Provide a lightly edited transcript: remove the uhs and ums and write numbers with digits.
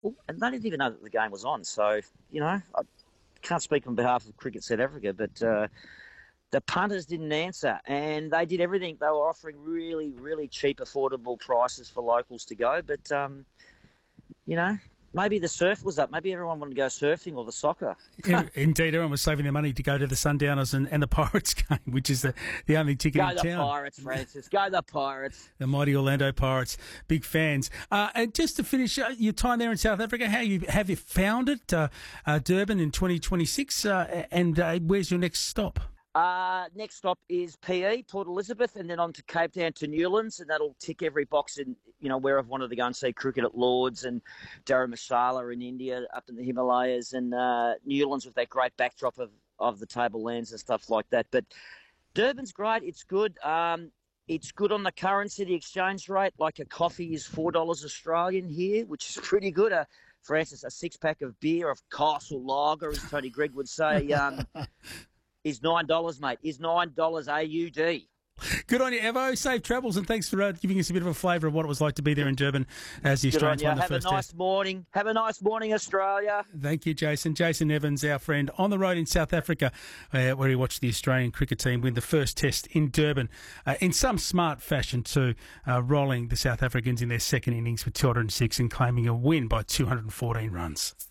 Well, and they didn't even know that the game was on. So, I can't speak on behalf of Cricket South Africa, but the punters didn't answer, and they did everything. They were offering really, really cheap, affordable prices for locals to go. But, maybe the surf was up. Maybe everyone wanted to go surfing or the soccer. Indeed, everyone was saving their money to go to the Sundowners and the Pirates game, which is the only ticket in town. Go the Pirates, Francis. Go the Pirates. The mighty Orlando Pirates. Big fans. And just to finish your time there in South Africa, have you found it, Durban in 2026? And where's your next stop? Next stop is PE, Port Elizabeth, and then on to Cape Town to Newlands, and that'll tick every box in, where I've wanted to go and see cricket at Lords and Dharamshala in India, up in the Himalayas, and Newlands with that great backdrop of the tablelands and stuff like that. But Durban's great. It's good. It's good on the currency, the exchange rate. Like a coffee is $4 Australian here, which is pretty good. Francis, a six-pack of beer, of Castle Lager, as Tony Gregg would say, is $9, mate. Is $9 AUD. Good on you, Evo. Safe travels, and thanks for giving us a bit of a flavour of what it was like to be there in Durban as the Australians won the first test. Have a nice morning. Have a nice morning, Australia. Thank you, Jason. Jason Evans, our friend, on the road in South Africa, where he watched the Australian cricket team win the first test in Durban in some smart fashion too, rolling the South Africans in their second innings for 206 and claiming a win by 214 runs.